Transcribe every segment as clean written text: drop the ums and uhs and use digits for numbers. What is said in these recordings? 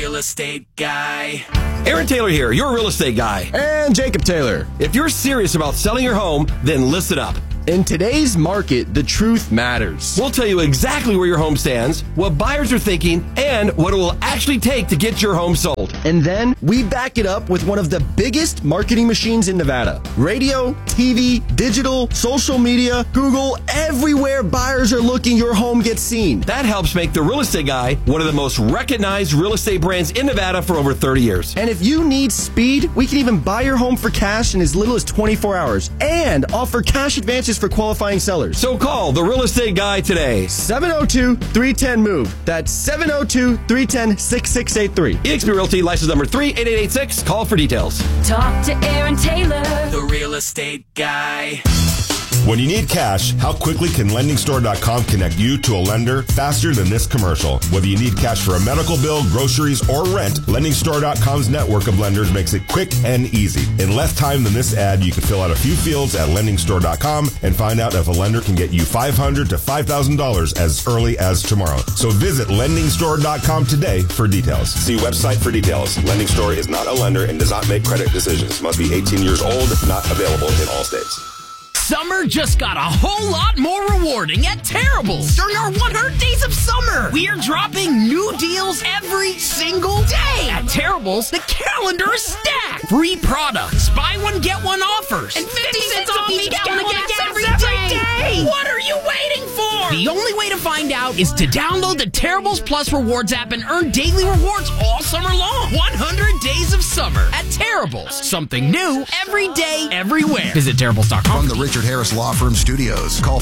real estate guy. Aaron Taylor here, your real estate guy. And Jacob Taylor. If you're serious about selling your home, then listen up. In today's market, the truth matters. We'll tell you exactly where your home stands, what buyers are thinking, and what it will actually take to get your home sold. And then we back it up with one of the biggest marketing machines in Nevada. Radio, TV, digital, social media, Google, everywhere buyers are looking, your home gets seen. That helps make the Real Estate Guy one of the most recognized real estate brands in Nevada for over 30 years. And if you need speed, we can even buy your home for cash in as little as 24 hours and offer cash advances for qualifying sellers. So call the Real Estate Guy today. 702-310-MOVE. That's 702-310-6683. eXp Realty, license number 38886. Call for details. Talk to Aaron Taylor, the real estate guy. When you need cash, how quickly can LendingStore.com connect you to a lender faster than this commercial? Whether you need cash for a medical bill, groceries, or rent, LendingStore.com's network of lenders makes it quick and easy. In less time than this ad, you can fill out a few fields at LendingStore.com and find out if a lender can get you $500 to $5,000 as early as tomorrow. So visit LendingStore.com today for details. See website for details. Lending Store is not a lender and does not make credit decisions. Must be 18 years old, not available in all states. Summer just got a whole lot more rewarding at Terrible's during our 100 Days of Summer. We are dropping new deals every single day. At Terrible's, the calendar is stacked. Free products, buy one, get one offers, and 50 cents off each gallon of gas every day. What are you waiting for? The only way to find out is to download the Terrible's Plus Rewards app and earn daily rewards all summer long. 100 Days of Summer at Terrible's. Something new every day, everywhere. Visit Terrible's.com. From the Richard Harris Law Firm Studios. Call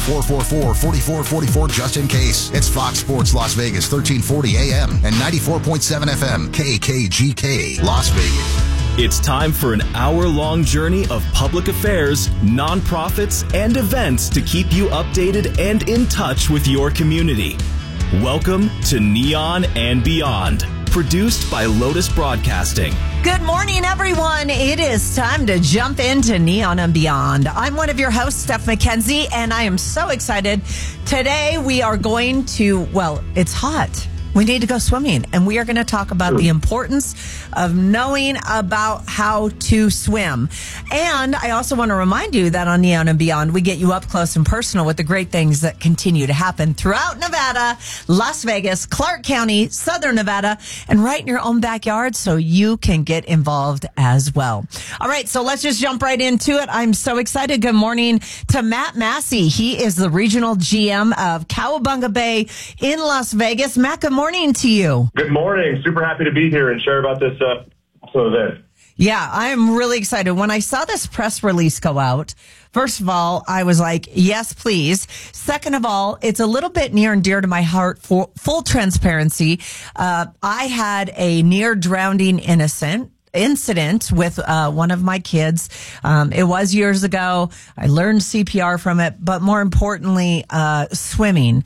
444-4444 just in case. It's Fox Sports Las Vegas, 1340 AM and 94.7 FM, KKGK, Las Vegas. It's time for an hour-long journey of public affairs, nonprofits, and events to keep you updated and in touch with your community. Welcome to Neon and Beyond, produced by Lotus Broadcasting. Good morning, everyone. It is time to jump into Neon and Beyond. I'm one of your hosts, Steph McKenzie, and I am so excited. Today, we are going to, well, it's hot. We need to go swimming, and we are going to talk about the importance of knowing about how to swim. And I also want to remind you that on Neon and Beyond, we get you up close and personal with the great things that continue to happen throughout Nevada, Las Vegas, Clark County, Southern Nevada, and right in your own backyard so you can get involved as well. All right, so let's just jump right into it. I'm so excited. Good morning to Matt Massey. He is the regional GM of Cowabunga Bay in Las Vegas. Matt, good morning to you. Good morning. Super happy to be here and share about this event. Yeah, I'm really excited. When I saw this press release go out, first of all, I was like, yes, please. Second of all, it's a little bit near and dear to my heart. For full transparency, I had a near drowning incident with one of my kids. It was years ago. I learned CPR from it, but more importantly, swimming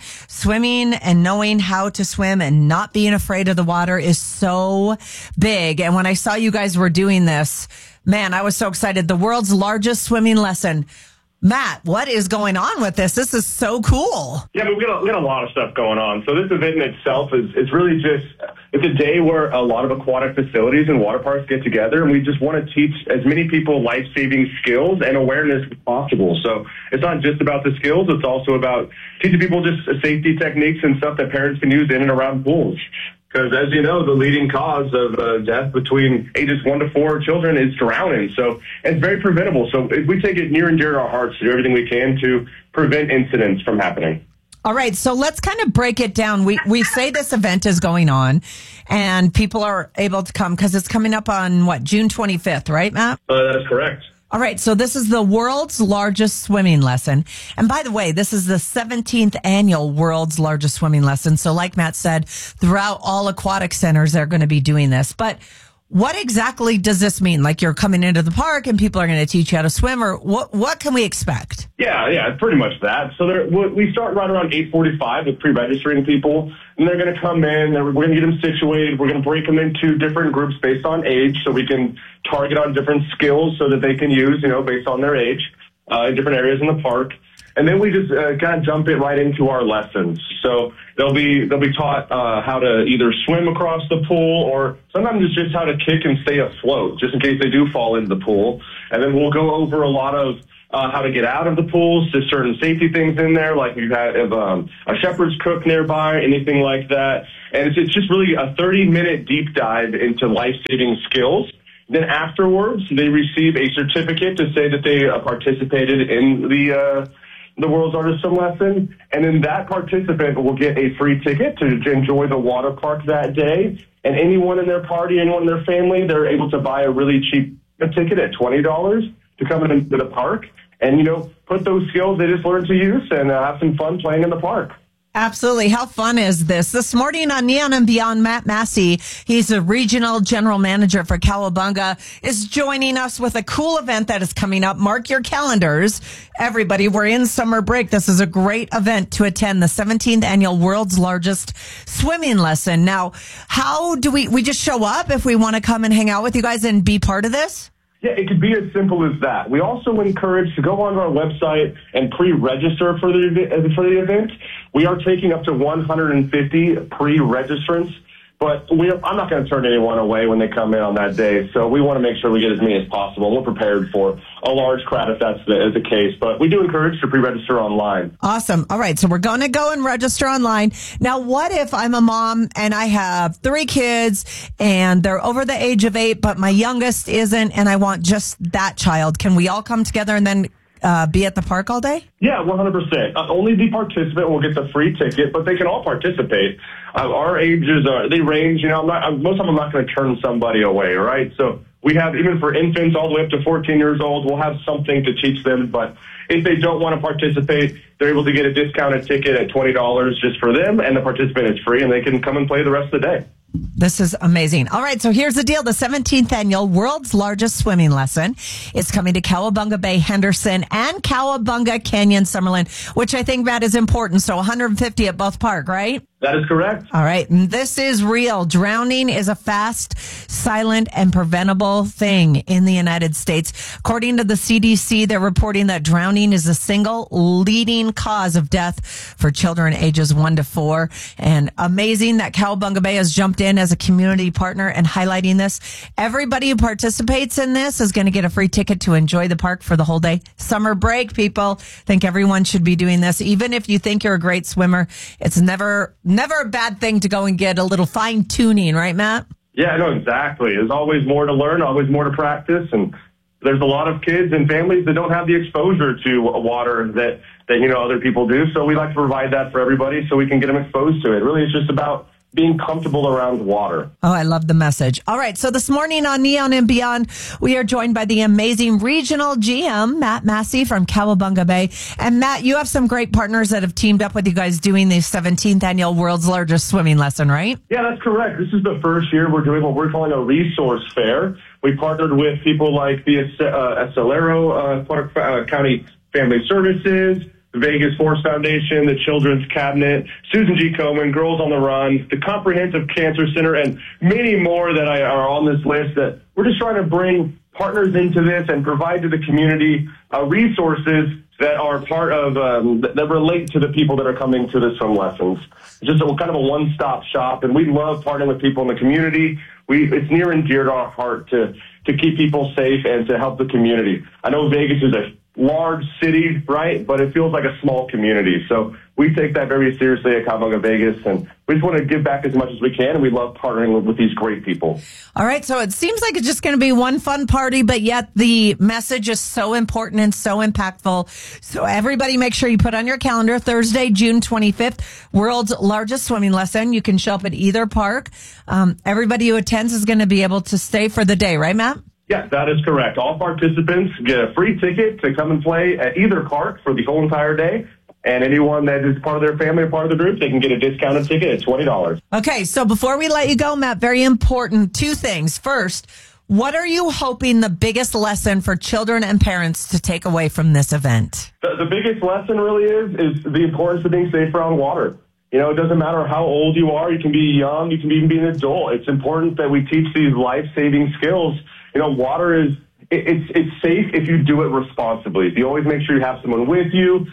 and knowing how to swim and not being afraid of the water is so big. And when I saw you guys were doing this, man, I was so excited. The world's largest swimming lesson. Matt, what is going on with this? This is so cool. Yeah, we got a lot of stuff going on. So this event in itself is really just, it's a day where a lot of aquatic facilities and water parks get together, and we just want to teach as many people life-saving skills and awareness as possible. So it's not just about the skills, it's also about teaching people just safety techniques and stuff that parents can use in and around pools. Because, as you know, the leading cause of death between ages 1 to 4 children is drowning. So it's very preventable. So if we take it near and dear to our hearts to do everything we can to prevent incidents from happening. All right, so let's kind of break it down. We say this event is going on, and people are able to come because it's coming up on, June 25th, right, Matt? That is correct. All right, so this is the world's largest swimming lesson. And by the way, this is the 17th annual world's largest swimming lesson. So like Matt said, throughout all aquatic centers, they're going to be doing this. But what exactly does this mean? Like you're coming into the park and people are going to teach you how to swim, or what can we expect? Yeah, pretty much that. So we start right around 8:45 with pre-registering people, and they're going to come in, and we're going to get them situated. We're going to break them into different groups based on age, so we can target on different skills so that they can use, based on their age, in different areas in the park. And then we just kind of jump it right into our lessons. So they'll be taught how to either swim across the pool, or sometimes it's just how to kick and stay afloat, just in case they do fall into the pool. And then we'll go over a lot of how to get out of the pools, just certain safety things in there, like we've had a shepherd's crook nearby, anything like that. And it's just really a 30-minute deep dive into life-saving skills. Then afterwards, they receive a certificate to say that they participated in the World's Largest Swim Lesson. And then that participant will get a free ticket to enjoy the water park that day. And anyone in their party, anyone in their family, they're able to buy a really cheap ticket at $20 to come into the park and, put those skills they just learned to use and have some fun playing in the park. Absolutely. How fun is this? This morning on Neon and Beyond, Matt Massey, he's a regional general manager for Cowabunga, is joining us with a cool event that is coming up. Mark your calendars. Everybody, we're in summer break. This is a great event to attend, the 17th annual World's Largest Swimming Lesson. Now, how do we just show up if we want to come and hang out with you guys and be part of this? Yeah, it could be as simple as that. We also encourage to go onto our website and pre-register for the event. We are taking up to 150 pre-registrants, but I'm not going to turn anyone away when they come in on that day. So we want to make sure we get as many as possible. We're prepared for a large crowd if that's the case, but we do encourage to pre-register online. Awesome. All right, so we're going to go and register online. Now, what if I'm a mom and I have 3 kids and they're over the age of 8, but my youngest isn't, and I want just that child? Can we all come together and then be at the park all day? Yeah, 100%. Only the participant will get the free ticket, but they can all participate. Our ages they range. Most of them I'm not going to turn somebody away, right? So we have, even for infants all the way up to 14 years old, we'll have something to teach them. But if they don't want to participate, they're able to get a discounted ticket at $20 just for them, and the participant is free, and they can come and play the rest of the day. This is amazing. All right, so here's the deal. The 17th annual World's Largest Swimming Lesson is coming to Cowabunga Bay, Henderson, and Cowabunga Canyon, Summerlin, which I think, Matt, is important. So 150 at both park, right? That is correct. All right. And this is real. Drowning is a fast, silent, and preventable thing in the United States. According to the CDC, they're reporting that drowning is the single leading cause of death for children ages 1 to 4. And amazing that Cowabunga Bay has jumped in as a community partner and highlighting this. Everybody who participates in this is going to get a free ticket to enjoy the park for the whole day. Summer break, people. I think everyone should be doing this. Even if you think you're a great swimmer, it's never a bad thing to go and get a little fine tuning, right, Matt? Yeah, no, exactly. There's always more to learn, always more to practice, and there's a lot of kids and families that don't have the exposure to water that other people do. So we like to provide that for everybody so we can get them exposed to it. Really, it's just about being comfortable around water. Oh, I love the message. All right. So this morning on Neon and Beyond, we are joined by the amazing regional GM, Matt Massey from Cowabunga Bay. And Matt, you have some great partners that have teamed up with you guys doing the 17th annual World's Largest Swimming Lesson, right? Yeah, that's correct. This is the first year we're doing what we're calling a resource fair. We partnered with people like the Acelero County Family Services, the Vegas Force Foundation, the Children's Cabinet, Susan G. Komen, Girls on the Run, the Comprehensive Cancer Center, and many more that are on this list. That we're just trying to bring partners into this and provide to the community resources that are part of, that relate to the people that are coming to the swim lessons. It's just kind of a one-stop shop, and we love partnering with people in the community. It's near and dear to our heart to keep people safe and to help the community. I know Vegas is a large city, right? But it feels like a small community. So we take that very seriously at Cowabunga Vegas, and we just want to give back as much as we can, and we love partnering with these great people. All right, so it seems like it's just going to be one fun party, but yet the message is so important and so impactful. So everybody make sure you put on your calendar Thursday, June 25th, World's Largest Swimming Lesson. You can show up at either park. Everybody who attends is going to be able to stay for the day, right, Matt? Yes, that is correct. All participants get a free ticket to come and play at either park for the whole entire day. And anyone that is part of their family or part of the group, they can get a discounted ticket at $20. Okay, so before we let you go, Matt, very important, 2 things. First, what are you hoping the biggest lesson for children and parents to take away from this event? The biggest lesson really is the importance of being safe around water. It doesn't matter how old you are. You can be young. You can even be an adult. It's important that we teach these life-saving skills. Water is it's safe if you do it responsibly. If you always make sure you have someone with you,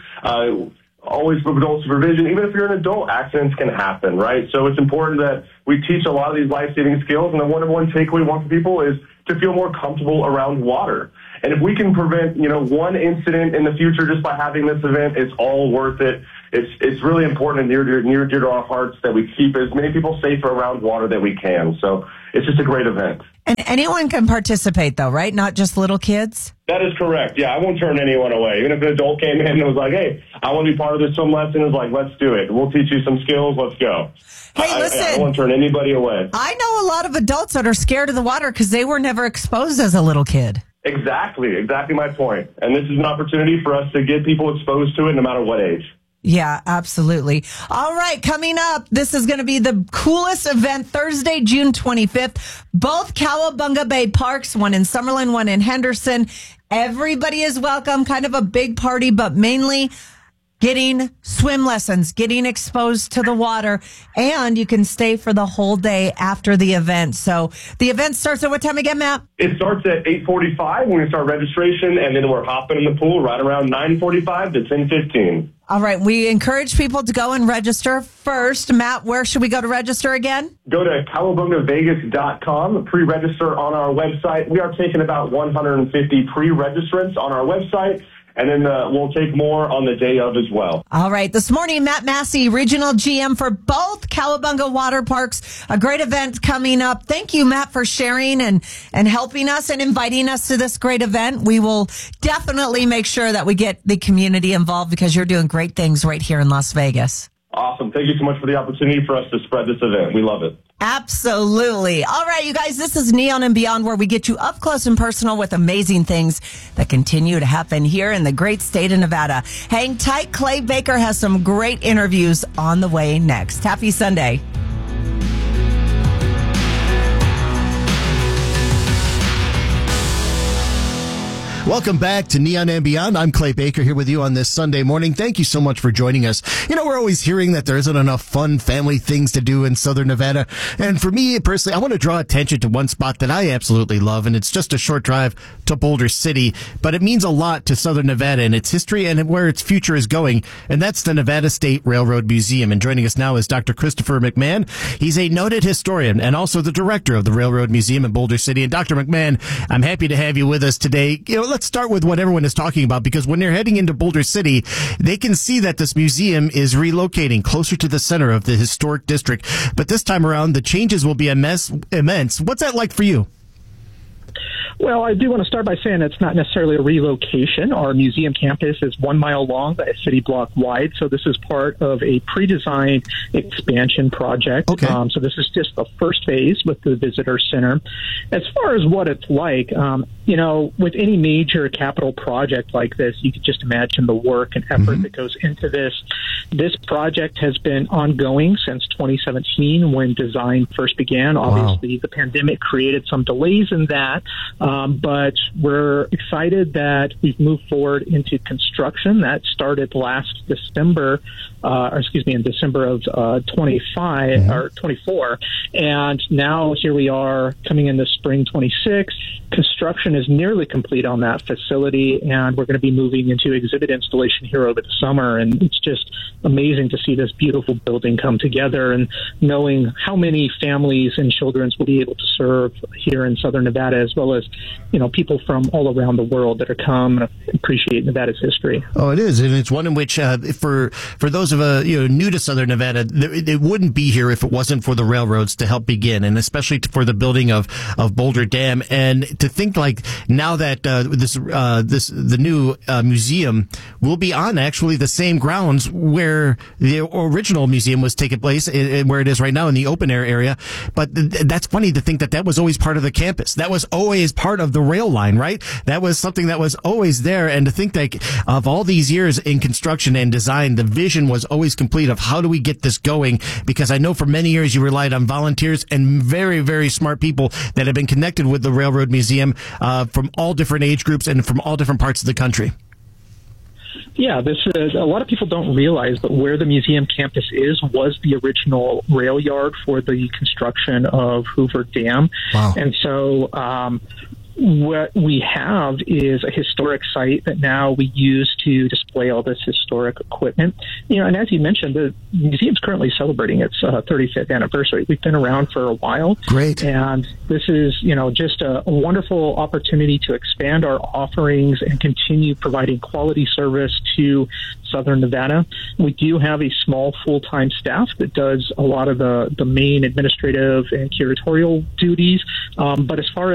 always with adult supervision. Even if you're an adult, accidents can happen, right? So it's important that we teach a lot of these life-saving skills. And the one takeaway we want for people is to feel more comfortable around water. And if we can prevent, one incident in the future just by having this event, it's all worth it. It's really important and near dear to our hearts that we keep as many people safe around water that we can. So it's just a great event. And anyone can participate, though, right? Not just little kids? That is correct. Yeah, I won't turn anyone away. Even if an adult came in and was like, hey, I want to be part of this swim lesson, it's like, let's do it. We'll teach you some skills. Let's go. Hey, listen. I won't turn anybody away. I know a lot of adults that are scared of the water because they were never exposed as a little kid. Exactly my point. And this is an opportunity for us to get people exposed to it no matter what age. Yeah, absolutely. All right, coming up, this is going to be the coolest event Thursday, June 25th. Both Cowabunga Bay Parks, one in Summerlin, one in Henderson. Everybody is welcome, kind of a big party, but mainly getting swim lessons, getting exposed to the water, and you can stay for the whole day after the event. So the event starts at what time again, Matt? It starts at 8:45 when we start registration, and then we're hopping in the pool right around 9:45 to 10:15. All right, we encourage people to go and register first. Matt, where should we go to register again? Go to CowabungaVegas.com, pre-register on our website. We are taking about 150 pre-registrants on our website. And then we'll take more on the day of as well. All right. This morning, Matt Massey, Regional GM for both Cowabunga Water Parks. A great event coming up. Thank you, Matt, for sharing and helping us and inviting us to this great event. We will definitely make sure that we get the community involved because you're doing great things right here in Las Vegas. Awesome. Thank you so much for the opportunity for us to spread this event. We love it. Absolutely. All right, you guys, this is Neon and Beyond, where we get you up close and personal with amazing things that continue to happen here in the great state of Nevada. Hang tight. Clay Baker has some great interviews on the way next. Happy Sunday. Welcome back to Neon and Beyond. I'm Clay Baker here with you on this Sunday morning. Thank you so much for joining us. We're always hearing that there isn't enough fun family things to do in Southern Nevada. And for me personally, I want to draw attention to one spot that I absolutely love, and it's just a short drive to Boulder City. But it means a lot to Southern Nevada and its history and where its future is going. And that's the Nevada State Railroad Museum. And joining us now is Dr. Christopher McMahon. He's a noted historian and also the director of the Railroad Museum in Boulder City. And Dr. McMahon, I'm happy to have you with us today. Let's start with what everyone is talking about, because when they're heading into Boulder City, they can see that this museum is relocating closer to the center of the historic district. But this time around, the changes will be immense. What's that like for you? Well, I do want to start by saying it's not necessarily a relocation. Our museum campus is 1 mile long, a city block wide. So this is part of a pre-designed expansion project. Okay. So this is just the first phase with the visitor center. As far as what it's like, with any major capital project like this, you can just imagine the work and effort that goes into this. This project has been ongoing since 2017 when design first began. Obviously, the pandemic created some delays in that. But we're excited that we've moved forward into construction. That started last December, in December of 25 or 24. And now here we are coming into spring 26. Construction is nearly complete on that facility, and we're going to be moving into exhibit installation here over the summer. And it's just amazing to see this beautiful building come together and knowing how many families and children will be able to serve here in Southern Nevada, as well as, people from all around the world that are come and appreciate Nevada's history. Oh, it is. And it's one in which, for those of new to Southern Nevada, it wouldn't be here if it wasn't for the railroads to help begin, and especially for the building of Boulder Dam. And to think like now that the new museum will be on actually the same grounds where the original museum was taking place, and where it is right now in the open air area. But that's funny to think that was always part of the campus. That was always part of the rail line, right? That was something that was always there. And to think that of all these years in construction and design, the vision was always complete of how do we get this going? Because I know for many years you relied on volunteers and very, very smart people that have been connected with the Railroad Museum from all different age groups and from all different parts of the country. Yeah, this is a lot of people don't realize, but where the museum campus was the original rail yard for the construction of Hoover Dam. Wow. And so what we have is a historic site that now we use to display all this historic equipment. And as you mentioned, the museum's currently celebrating its 35th anniversary. We've been around for a while. Great. And this is, just a wonderful opportunity to expand our offerings and continue providing quality service to Southern Nevada. We do have a small full-time staff that does a lot of the main administrative and curatorial duties. But as far